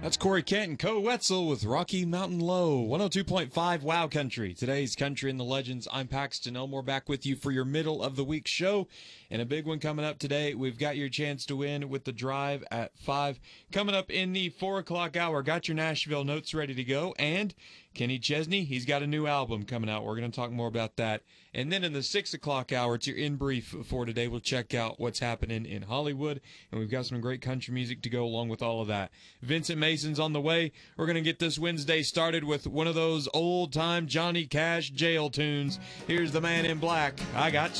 That's Corey Kent and Co. Wetzel with Rocky Mountain Low, 102.5 Wow Country. Today's Country and the Legends. I'm Paxton Elmore back with you for your middle of the week show. And a big one coming up today. We've got your chance to win with the drive at 5. Coming up in the 4 o'clock hour, got your Nashville notes ready to go. And Kenny Chesney, he's got a new album coming out. We're going to talk more about that. And then in the 6 o'clock hour, it's your In Brief for today. We'll check out what's happening in Hollywood. And we've got some great country music to go along with all of that. Vincent Mason's on the way. We're going to get this Wednesday started with one of those old-time Johnny Cash jail tunes. Here's the Man in Black. I Got